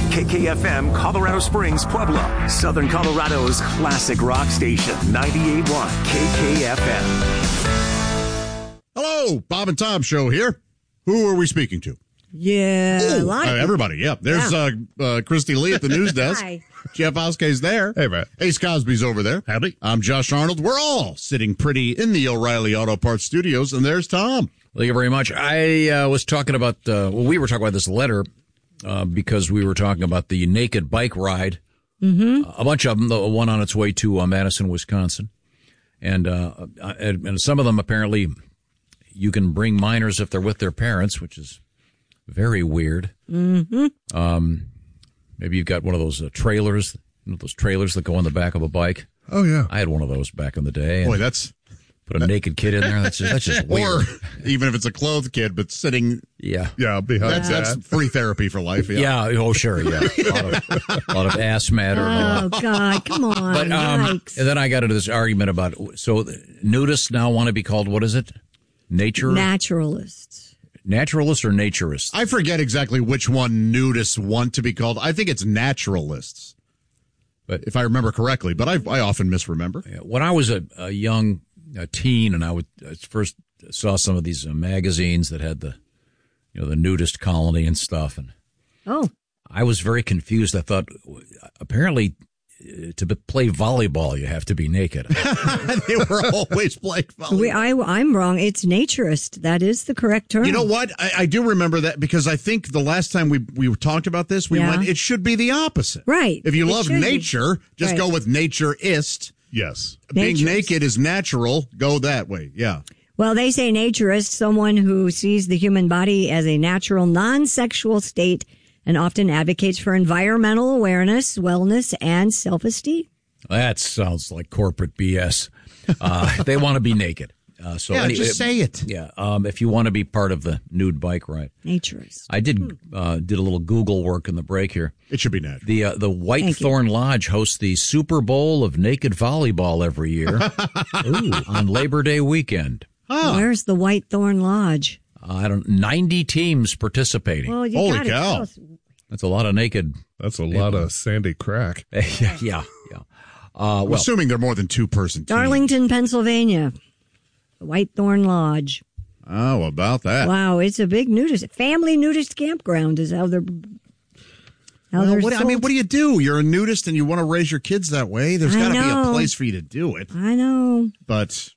KKFM, Colorado Springs, Pueblo, Southern Colorado's classic rock station, 98.1 KKFM. Hello, Bob and Tom show here. Who are we speaking to? Yeah, a lot of everybody. Yeah, there's Christy Lee at the news desk. Hi. Jeff Oskey's there. Hey, Matt. Ace Cosby's over there. Howdy. I'm Josh Arnold. We're all sitting pretty in the O'Reilly Auto Parts studios, and there's Tom. Thank you very much. I was talking about, we were talking about this letter because we were talking about the naked bike ride. Mm-hmm. A bunch of them, the one on its way to Madison, Wisconsin. And some of them, apparently, you can bring minors if they're with their parents, which is very weird. Mm-hmm. Maybe you've got one of those trailers, those trailers that go on the back of a bike. Oh, yeah. I had one of those back in the day. Boy, that's... Put a naked kid in there. That's just weird. Or even if it's a clothed kid, but sitting. Yeah. Yeah, behind that's free therapy for life. Yeah. Oh, sure. Yeah. A lot of ass matter. Oh, God. Come on. But, and then I got into this argument about, so nudists now want to be called, what is it? Naturalists. Naturalists or naturists? I forget exactly which one nudists want to be called. I think it's naturalists. But if I remember correctly, but I often misremember. Yeah, when I was a young teen, and I first saw some of these magazines that had the nudist colony and stuff, and I was very confused. I thought apparently to play volleyball you have to be naked. They were always playing volleyball. I'm wrong. It's naturist. That is the correct term. You know what? I do remember that because I think the last time we talked about this, we went, it should be the opposite. Right. If you love nature, just go with naturist. Yes. Being naked is natural. Go that way. Yeah. Well, they say naturist, someone who sees the human body as a natural, non-sexual state and often advocates for environmental awareness, wellness, and self-esteem. That sounds like corporate BS. They want to be naked. Anyway, just say it. Yeah, if you want to be part of the nude bike ride. Naturist. I did a little Google work in the break here. It should be natural. The Whitethorn Lodge hosts the Super Bowl of naked volleyball every year on Labor Day weekend. Huh. Where's the Whitethorn Lodge? 90 teams participating. Well, holy cow. That's a lot of naked. That's a lot of sandy crack. Yeah. I'm assuming they're more than two-person teams. Darlington, Pennsylvania. The Whitethorn Lodge. Oh, about that. Wow, it's a big family nudist campground is how they're what do you do? You're a nudist and you want to raise your kids that way. There's got to be a place for you to do it. I know. But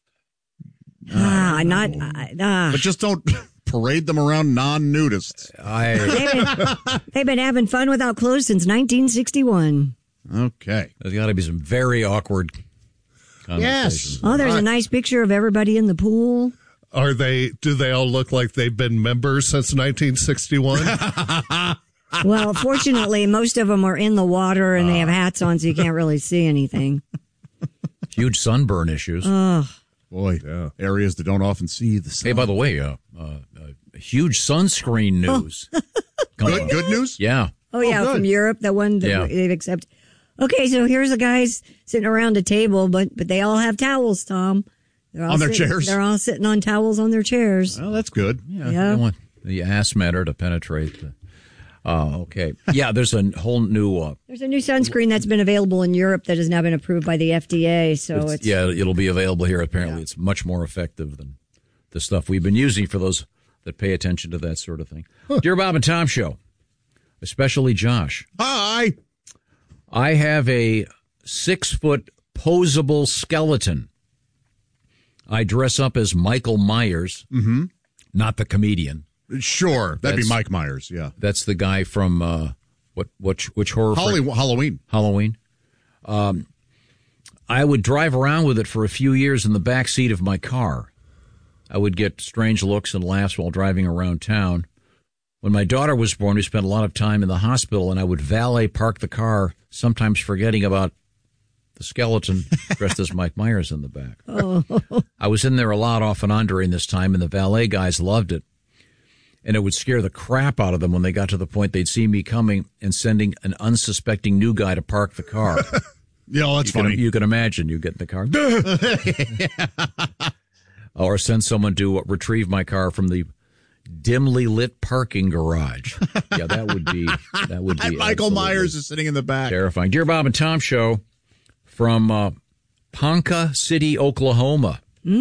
but just don't parade them around non-nudists. They've been having fun without clothes since 1961. Okay. There's got to be some very awkward Yes. Oh, there's a nice picture of everybody in the pool. Do they all look like they've been members since 1961? Well, fortunately, most of them are in the water and they have hats on, so you can't really see anything. Huge sunburn issues. Boy, areas that don't often see the sun. Hey, by the way, huge sunscreen news. Good news? Yeah. Oh, yeah, from Europe, the one that they've accepted. Okay, so here's the guys sitting around a table, but they all have towels, Tom. On their chairs? They're all sitting on towels on their chairs. Well, that's good. Yeah. They don't want the ass matter to penetrate the... okay. Yeah, there's a whole new... there's a new sunscreen that's been available in Europe that has now been approved by the FDA, so it's... Yeah, it'll be available here, apparently. It's much more effective than the stuff we've been using for those that pay attention to that sort of thing. Dear Bob and Tom Show, especially Josh. Hi! I have a 6-foot posable skeleton. I dress up as Michael Myers, not the comedian. Sure, that'd be Mike Myers. Yeah, that's the guy from which horror? Halloween. Halloween. I would drive around with it for a few years in the back seat of my car. I would get strange looks and laughs while driving around town. When my daughter was born, we spent a lot of time in the hospital, and I would valet park the car, sometimes forgetting about the skeleton dressed as Mike Myers in the back. Oh. I was in there a lot off and on during this time, and the valet guys loved it. And it would scare the crap out of them when they got to the point they'd see me coming and sending an unsuspecting new guy to park the car. Yeah, that's funny. You can imagine you get in the car. Or send someone to retrieve my car from the dimly lit parking garage. Yeah, that would be And Michael Myers is sitting in the back. terrifying. Dear Bob and Tom show from Ponca City, Oklahoma.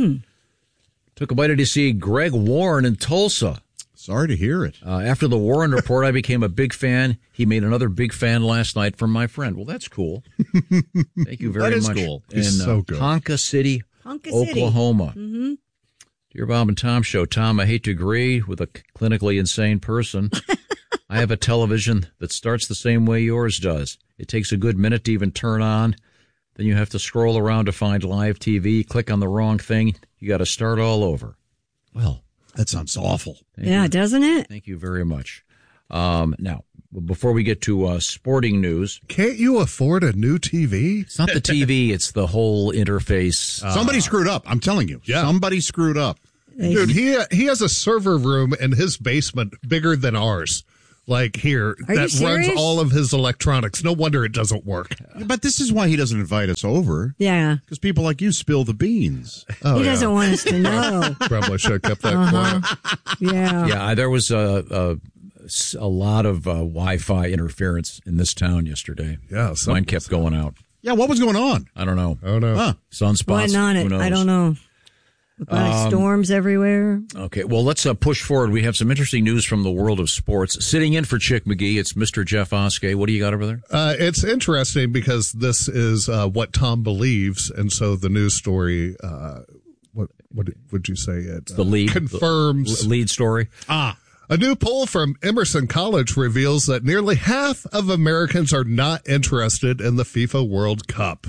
Took a bite to see Greg Warren in Tulsa. Sorry to hear it. After the Warren Report, I became a big fan. He made another big fan last night from my friend. Well, that's cool. Thank you very That is much. cool. In He's so good. Ponca City, Oklahoma. Mm-hmm. Dear Bob and Tom show, Tom, I hate to agree with a clinically insane person. I have a television that starts the same way yours does. It takes a good minute to even turn on. Then you have to scroll around to find live TV, click on the wrong thing. You got to start all over. Well, That sounds awful. Yeah, doesn't it? thank you very much. Now, before we get to sporting news, Can't you afford a new TV? it's not the TV, it's the whole interface. Somebody screwed up. I'm telling you. Yeah. Somebody screwed up. Dude, he has a server room in his basement bigger than ours. Like here, Are you that runs serious? all of his electronics. No wonder it doesn't work. But this is why he doesn't invite us over. Yeah. Because people like you spill the beans. He doesn't want us to know. Probably should have kept that quiet. Yeah. Yeah, there was a lot of Wi-Fi interference in this town yesterday. Yeah, Mine kept going out. Yeah, what was going on? I don't know. Oh no. Huh. Sunspots. Why not Who it? knows? I don't know. Probably storms everywhere. Okay, well, let's push forward. We have some interesting news from the world of sports. Sitting in for Chick McGee, it's Mr. Jeff Oskey. What do you got over there? It's interesting because this is what Tom believes, and so the news story. What would you say? It The lead confirms the lead story. A new poll from Emerson College reveals that nearly half of Americans are not interested in the FIFA World Cup.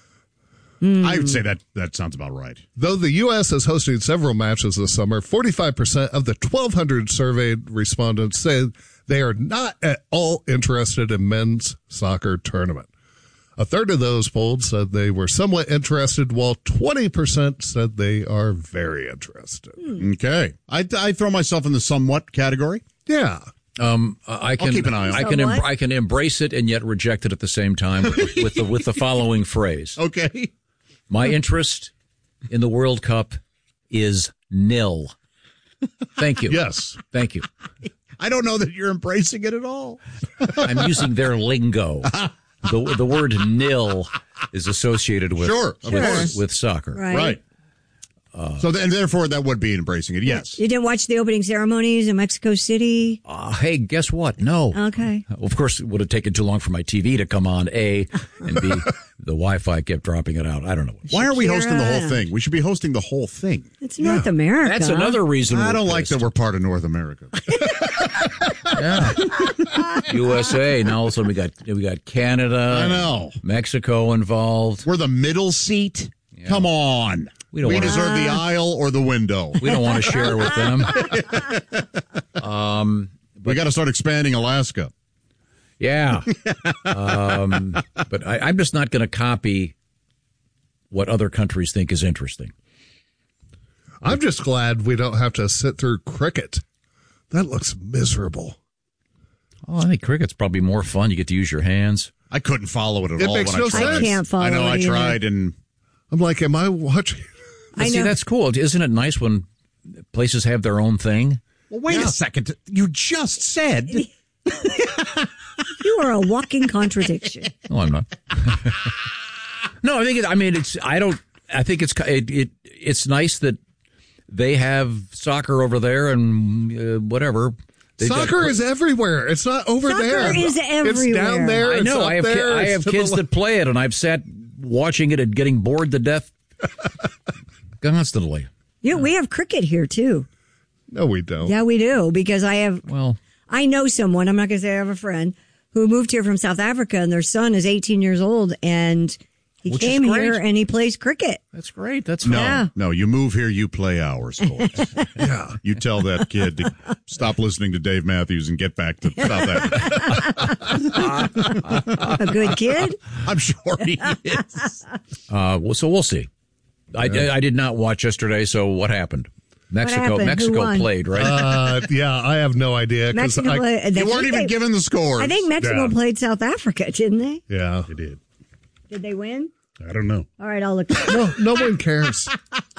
I would say that sounds about right. Though the U.S. is hosting several matches this summer, 45% of the 1,200 surveyed respondents said they are not at all interested in men's soccer tournament. A third of those polled said they were somewhat interested, while 20% said they are very interested. Okay. I throw myself in the somewhat category. Yeah. I can keep an eye on it. I can embrace it and yet reject it at the same time with the following phrase. Okay. My interest in the World Cup is nil. Thank you. Yes. Thank you. I don't know that you're embracing it at all. I'm using their lingo. The word nil is associated with Sure, of course. with soccer. Right. So and therefore that would be embracing it. Yes. You didn't watch the opening ceremonies in Mexico City? Hey, guess what? No. Okay. Of course, it would have taken too long for my TV to come on, A, and B, the Wi-Fi kept dropping it out. I don't know. Why are we hosting the whole Shakira. thing? We should be hosting the whole thing. It's North America. That's another reason I we're don't like pissed. that we're part of North America. USA. Now all of a sudden we got Canada. I know. Mexico involved. We're the middle seat. Come on. We don't wanna- deserve the aisle or the window. We don't want to share with them. We got to start expanding Alaska. Yeah. But I'm just not going to copy what other countries think is interesting. I'm just glad we don't have to sit through cricket. That looks miserable. Oh, I think cricket's probably more fun. You get to use your hands. I couldn't follow it at It all makes when no I tried. sense. I can't follow I know it I either. tried and I'm like, am I watching? I See, know. that's cool. Isn't it nice when places have their own thing? well, wait a second. You just said You are a walking contradiction. No, I'm not. No, I think it's nice that they have soccer over there and whatever. They've got- Soccer is everywhere. It's not over Soccer there. is It's everywhere. down there. I It's know. up I have there. I it's have to kids the that play it, and I've sat watching it and getting bored to death constantly. Yeah, we have cricket here too. No, we don't. Yeah, we do because Well, I know someone, I'm not going to say I have a friend, who moved here from South Africa and their son is 18 years old and he Which is came great. here and he plays cricket. that's great. That's no, fine. Yeah. no. You move here, you play our sport. Yeah, you tell that kid to stop listening to Dave Matthews and get back to South Africa. A good kid. I'm sure he is. So we'll see. I did not watch yesterday. So what happened? happened? Who Mexico won? played, right? Yeah, I have no idea. 'cause Mexico played. You weren't even given the scores. I think Mexico Yeah. played South Africa, didn't they? Yeah. They did. Did they win? I don't know. All right, I'll look. No one cares.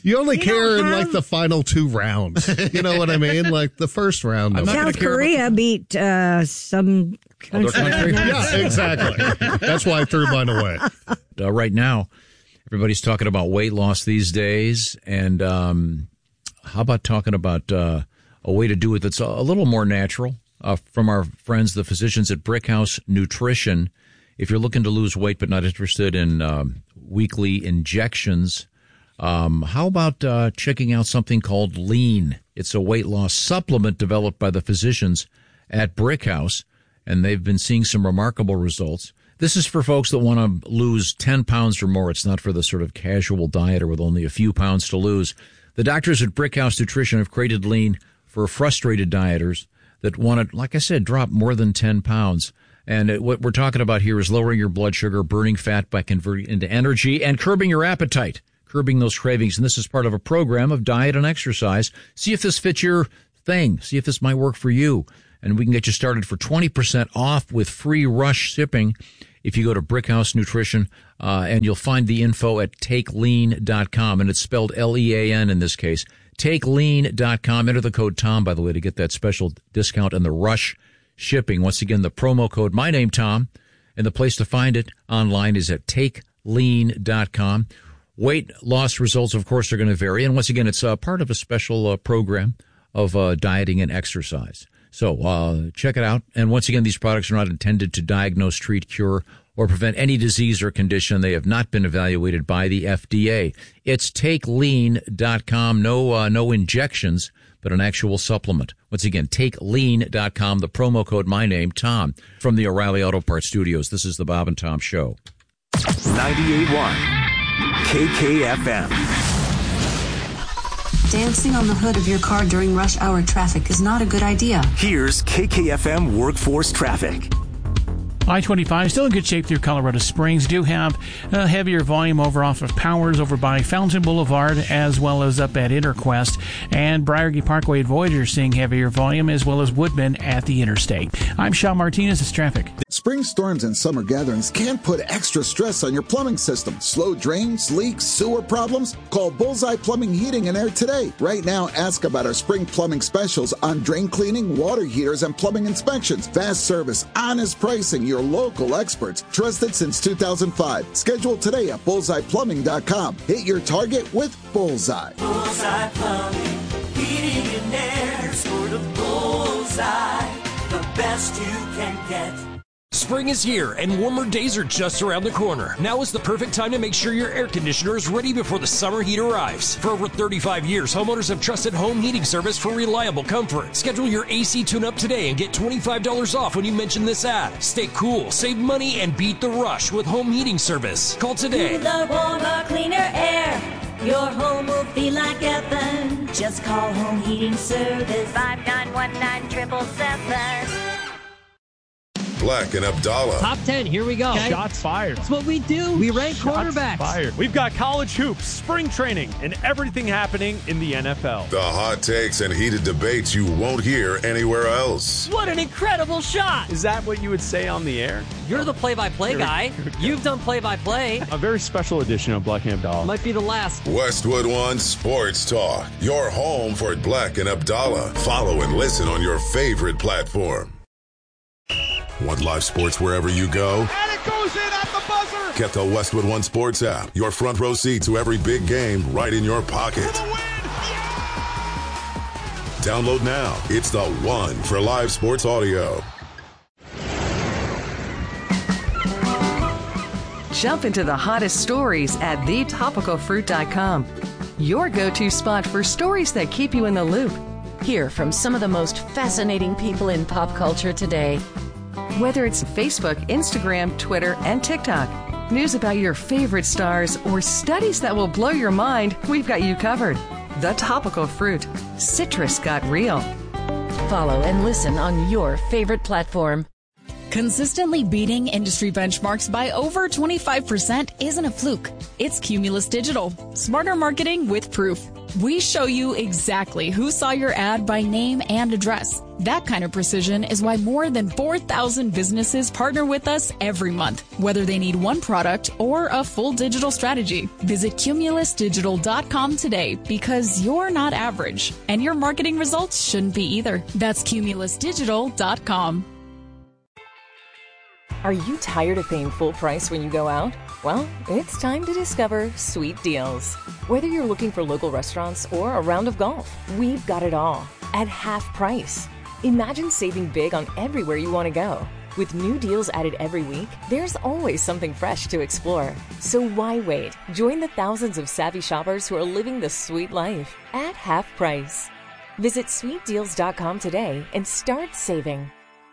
You only care in like the final 2 rounds. You know what I mean? Like the first round. South Korea beat some country. Yeah, exactly. That's why I threw mine away. Right now, everybody's talking about weight loss these days. And how about talking about a way to do it that's a little more natural from our friends, the physicians at Brickhouse Nutrition. If you're looking to lose weight but not interested in weekly injections, how about checking out something called Lean? It's a weight loss supplement developed by the physicians at Brickhouse, and they've been seeing some remarkable results. This is for folks that want to lose 10 pounds or more. It's not for the sort of casual dieter with only a few pounds to lose. The doctors at Brickhouse Nutrition have created Lean for frustrated dieters that want to, like I said, drop more than 10 pounds. And what we're talking about here is lowering your blood sugar, burning fat by converting it into energy, and curbing your appetite, curbing those cravings. And this is part of a program of diet and exercise. See if this fits your thing. See if this might work for you. And we can get you started for 20% off with free rush shipping if you go to Brickhouse Nutrition, and you'll find the info at takelean.com. And it's spelled L-E-A-N in this case. Takelean.com. Enter the code TOM, by the way, to get that special discount and the rush shipping. Once again, the promo code, my name, Tom, and the place to find it online is at takelean.com. Weight loss results, of course, are going to vary. And once again, it's part of a special program of dieting and exercise. So check it out. And once again, these products are not intended to diagnose, treat, cure, or prevent any disease or condition. They have not been evaluated by the FDA. It's takelean.com. No injections, but an actual supplement. Once again, takelean.com, the promo code, my name, Tom, from the O'Reilly Auto Parts Studios. This is the Bob and Tom Show. 98.1 KKFM. Dancing on the hood of your car during rush hour traffic is not a good idea. Here's KKFM Workforce Traffic. I-25 still in good shape through Colorado Springs. Do have a heavier volume over off of Powers over by Fountain Boulevard, as well as up at Interquest. And Briargate Parkway at Voyager seeing heavier volume, as well as Woodman at the interstate. I'm Sean Martinez. It's traffic. Spring storms and summer gatherings can put extra stress on your plumbing system. Slow drains, leaks, sewer problems? Call Bullseye Plumbing, Heating and Air today. Right now, ask about our spring plumbing specials on drain cleaning, water heaters, and plumbing inspections. Fast service, honest pricing, your local experts, trusted since 2005. Schedule today at bullseyeplumbing.com. Hit your target with Bullseye. Bullseye Plumbing, Heating and Air. Score the Bullseye, the best you can get. Spring is here, and warmer days are just around the corner. Now is the perfect time to make sure your air conditioner is ready before the summer heat arrives. For over 35 years, homeowners have trusted home heating service for reliable comfort. Schedule your AC tune-up today and get $25 off when you mention this ad. Stay cool, save money, and beat the rush with home heating service. Call today. Cooler, warmer, cleaner air. Your home will feel like heaven. Just call Home Heating Service. 5919-777. Black and Abdallah. Top 10, here we go. Okay. Shots fired. That's what we do. We rank quarterbacks. Fired. We've got college hoops, spring training, and everything happening in the NFL. The hot takes and heated debates you won't hear anywhere else. What an incredible shot. Is that what you would say on the air? You're the play-by-play guy. You've done play-by-play. A very special edition of Black and Abdallah. Might be the last. Westwood One Sports Talk. Your home for Black and Abdallah. Follow and listen on your favorite platform. Want live sports wherever you go? And it goes in at the buzzer! Get the Westwood One Sports app. Your front row seat to every big game right in your pocket. For the win! Yeah! Download now. It's the one for live sports audio. Jump into the hottest stories at thetopicalfruit.com. Your go-to spot for stories that keep you in the loop. Hear from some of the most fascinating people in pop culture today. Whether it's Facebook, Instagram, Twitter, and TikTok, news about your favorite stars, or studies that will blow your mind, we've got you covered. The Topical Fruit. Citrus got real. Follow and listen on your favorite platform. Consistently beating industry benchmarks by over 25% isn't a fluke. It's Cumulus Digital. Smarter marketing with proof. We show you exactly who saw your ad by name and address. That kind of precision is why more than 4,000 businesses partner with us every month, whether they need one product or a full digital strategy. Visit CumulusDigital.com today because you're not average, and your marketing results shouldn't be either. That's CumulusDigital.com. Are you tired of paying full price when you go out? Well, it's time to discover Sweet Deals. Whether you're looking for local restaurants or a round of golf, we've got it all at half price. Imagine saving big on everywhere you want to go. With new deals added every week, there's always something fresh to explore. So why wait? Join the thousands of savvy shoppers who are living the sweet life at half price. Visit sweetdeals.com today and start saving.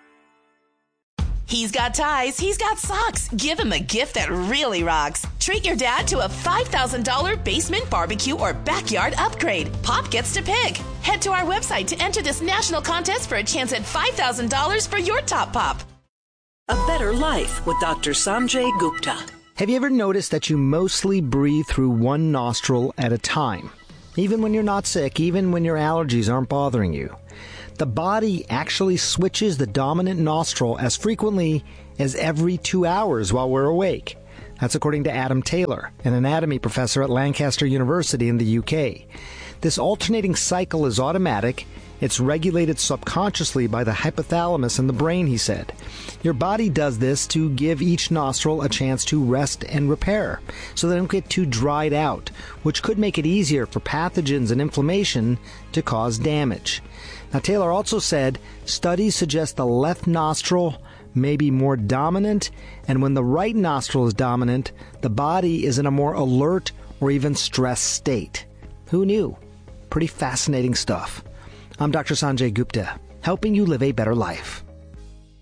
He's got ties, he's got socks. Give him a gift that really rocks. Treat your dad to a $5,000 basement barbecue or backyard upgrade. Pop gets to pick. Head to our website to enter this national contest for a chance at $5,000 for your top pop. A Better Life with Dr. Sanjay Gupta. Have you ever noticed that you mostly breathe through one nostril at a time? Even when you're not sick, even when your allergies aren't bothering you. The body actually switches the dominant nostril as frequently as every 2 hours while we're awake. That's according to Adam Taylor, an anatomy professor at Lancaster University in the UK. This alternating cycle is automatic. It's regulated subconsciously by the hypothalamus in the brain, he said. Your body does this to give each nostril a chance to rest and repair, so they don't get too dried out, which could make it easier for pathogens and inflammation to cause damage. Now, Taylor also said studies suggest the left nostril may be more dominant, and when the right nostril is dominant, the body is in a more alert or even stressed state. Who knew? Pretty fascinating stuff. I'm Dr. Sanjay Gupta, helping you live a better life.